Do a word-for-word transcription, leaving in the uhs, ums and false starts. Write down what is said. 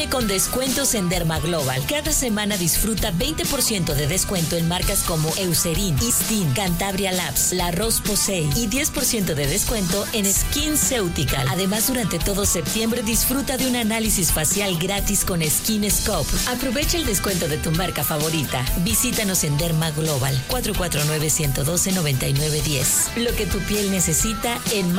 Con descuentos en Dermaglobal. Cada semana disfruta veinte por ciento de descuento en marcas como Eucerin, Istin, Cantabria Labs, La Rose Posay y diez por ciento de descuento en SkinCeutical. Además, durante todo septiembre disfruta de un análisis facial gratis con Skin Scope. Aprovecha el descuento de tu marca favorita. Visítanos en Dermaglobal cuatro cuatro nueve, uno uno dos, nueve nueve uno cero. Lo que tu piel necesita en